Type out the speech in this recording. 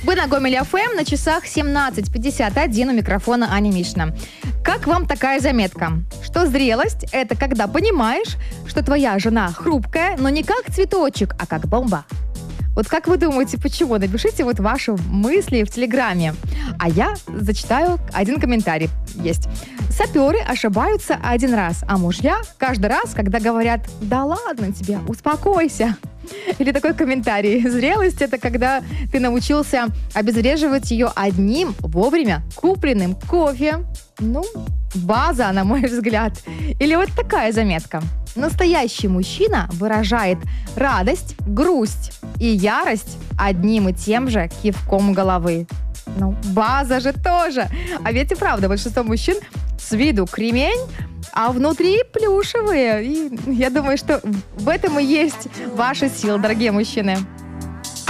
Вы на Гомель ФМ, на часах 17:51, у микрофона Аня Мишина. Как вам такая заметка? Что зрелость – это когда понимаешь, что твоя жена хрупкая, но не как цветочек, а как бомба. Вот как вы думаете, почему? Напишите вот ваши мысли в Телеграме. А я зачитаю один комментарий. Есть. Саперы ошибаются один раз, а мужья каждый раз, когда говорят: «Да ладно тебе, успокойся». Или такой комментарий. Зрелость – это когда ты научился обезвреживать ее одним вовремя купленным кофе. Ну, база, на мой взгляд. Или вот такая заметка. Настоящий мужчина выражает радость, грусть и ярость одним и тем же кивком головы. Ну, база же тоже. А ведь и правда, большинство мужчин с виду кремень, а внутри плюшевые. И я думаю, что в этом и есть ваша сила, дорогие мужчины.